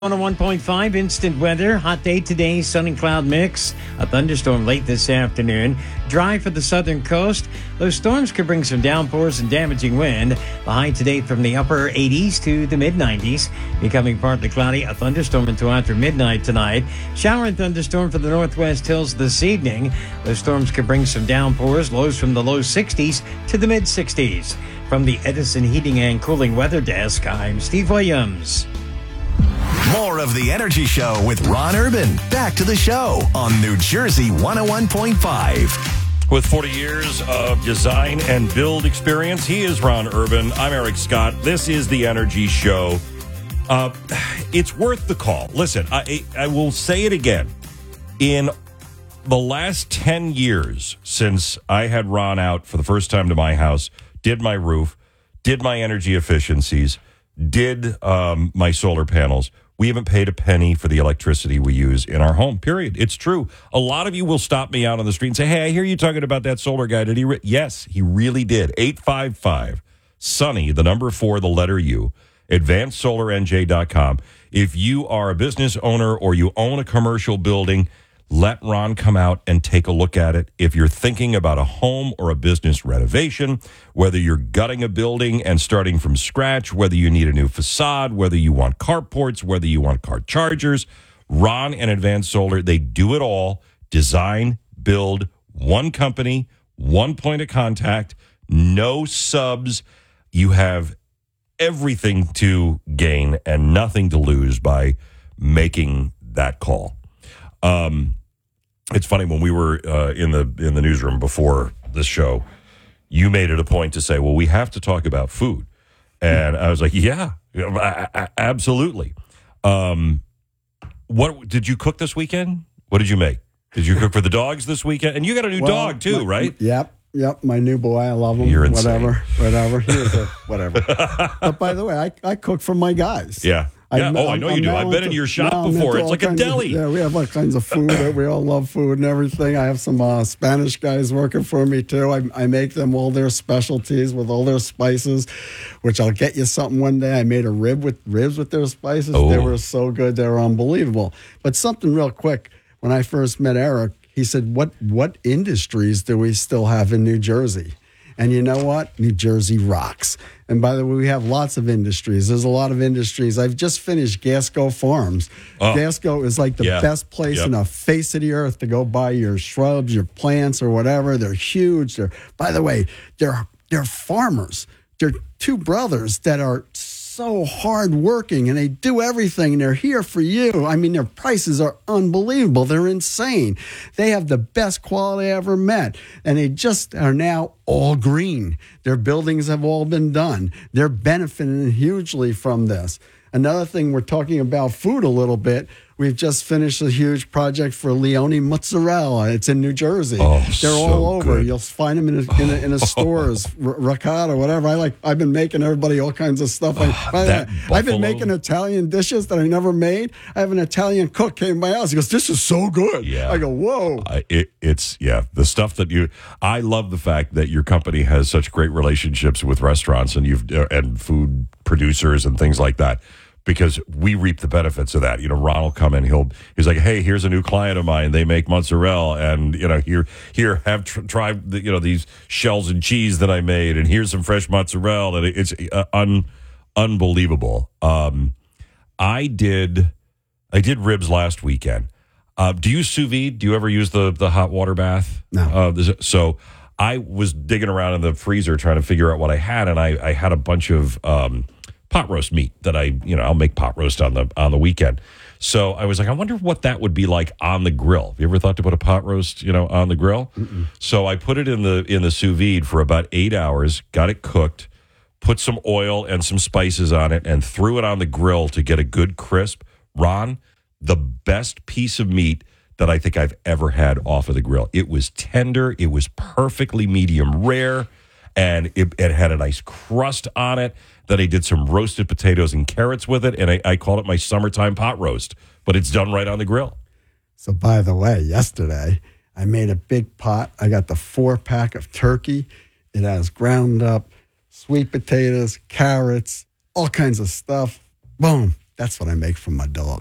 101.5 instant weather. Hot day today, sun and cloud mix. A thunderstorm late this afternoon. Dry for the southern coast. Those storms could bring some downpours and damaging wind. The high today from the upper 80s to the mid 90s. Becoming partly cloudy. A thunderstorm until after midnight tonight. Shower and thunderstorm for the northwest hills this evening. Those storms could bring some downpours. Lows from the low 60s to the mid 60s. From the Edison Heating and Cooling Weather Desk, I'm Steve Williams. More of The Energy Show with Ron Urban. Back to the show on New Jersey 101.5. With 40 years of design and build experience, he is Ron Urban. I'm Eric Scott. This is The Energy Show. It's worth the call. Listen, I will say it again. In the last 10 years since I had Ron out for the first time to my house, did my roof, did my energy efficiencies, did my solar panels, we haven't paid a penny for the electricity we use in our home, period. It's true. A lot of you will stop me out on the street and say, hey, I hear you talking about that solar guy. Did he? Yes, he really did. 855-SUNNY, the number 4, the letter U, advancedsolarnj.com. If you are a business owner or you own a commercial building, let Ron come out and take a look at it. If you're thinking about a home or a business renovation, whether you're gutting a building and starting from scratch, whether you need a new facade, whether you want carports, whether you want car chargers, Ron and Advanced Solar, they do it all. Design, build, one company, one point of contact, no subs. You have everything to gain and nothing to lose by making that call. It's funny, when we were in the newsroom before this show, you made it a point to say, well, we have to talk about food. And I was like, yeah, absolutely. What did you cook this weekend? What did you make? Did you cook for the dogs this weekend? And you got a new dog too, right? Yep, my new boy. I love him. You're insane. Whatever. Whatever. But by the way, I cook for my guys. Yeah. I know you do. I've been in your shop before. It's like a deli. We have all kinds of food. We all love food and everything. I have some Spanish guys working for me, too. I make them all their specialties with all their spices, which I'll get you something one day. I made a ribs with their spices. Oh. They were so good. They were unbelievable. But something real quick. When I first met Eric, he said, what industries do we still have in New Jersey? And you know what? New Jersey rocks. And by the way, we have lots of industries. There's a lot of industries. I've just finished Gasco Farms. Oh. Gasco is like the best place in the face of the earth to go buy your shrubs, your plants, or whatever. They're huge. By the way, they're farmers. They're two brothers that are so hardworking, and they do everything, and they're here for you. I mean, their prices are unbelievable. They're insane. They have the best quality I ever met, and they just are now all green. Their buildings have all been done. They're benefiting hugely from this. Another thing, we're talking about food a little bit. We've just finished a huge project for Leone Mozzarella. It's in New Jersey. Oh, they're so all over. good. You'll find them in the stores, ricotta, whatever. I've been making everybody all kinds of stuff. I've been making Italian dishes that I never made. I have an Italian cook came to my house. He goes, "This is so good." Yeah. I go, "Whoa!" It's the stuff that I love the fact that your company has such great relationships with restaurants and and food producers and things like that. Because we reap the benefits of that. Ron will come in. He's like, hey, here's a new client of mine. They make mozzarella, and here have try these shells and cheese that I made, and here's some fresh mozzarella. And it's unbelievable. I did ribs last weekend. Do you sous vide? Do you ever use the hot water bath? No. So I was digging around in the freezer trying to figure out what I had, and I had a bunch of pot roast meat that I'll make pot roast on the weekend. So I was like, I wonder what that would be like on the grill. Have you ever thought to put a pot roast, on the grill? Mm-mm. So I put it in the sous vide for about 8 hours, got it cooked, put some oil and some spices on it, and threw it on the grill to get a good crisp. Ron, the best piece of meat that I think I've ever had off of the grill. It was tender. It was perfectly medium rare, and it had a nice crust on it. Then I did some roasted potatoes and carrots with it, and I called it my summertime pot roast, but it's done right on the grill. So by the way, yesterday I made a big pot. I got the 4-pack of turkey. It has ground up sweet potatoes, carrots, all kinds of stuff. Boom. That's what I make from my dog.